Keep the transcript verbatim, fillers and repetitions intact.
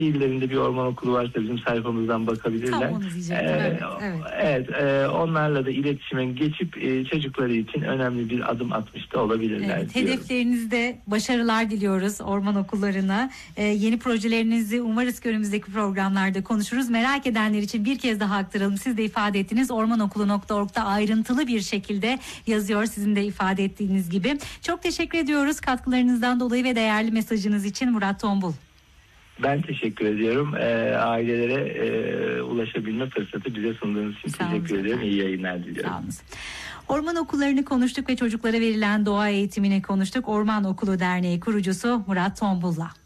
illerinde bir orman okulu varsa bizim sayfamızdan bakabilirler. Tam onu diyecektim. Ee, evet, evet. evet e, onlarla da iletişime geçip e, çocukları için önemli bir adım atmış da olabilirler. Evet, diyorum. hedeflerinizde başarılar diliyoruz orman okullarına. Ee, yeni projelerinizi umarız ki önümüzdeki programlarda konuşuruz. Merak edenler için bir kez daha aktaralım. Siz de ifade ettiniz. ormanokulu nokta org'da ayrıntılı bir şekilde yazıyor, sizin de ifade ettiğiniz gibi. Çok teşekkür ediyoruz katkılarınızdan dolayı ve değerli mesajınız için Murat Tombul. Ben teşekkür ediyorum. E, ailelere e, ulaşabilme fırsatı bize sunduğunuz için Sağ teşekkür olun. ediyorum. İyi yayınlar diliyorum. Sağ olun. Orman okullarını konuştuk ve çocuklara verilen doğa eğitimini konuştuk. Orman Okulu Derneği kurucusu Murat Tombul'la.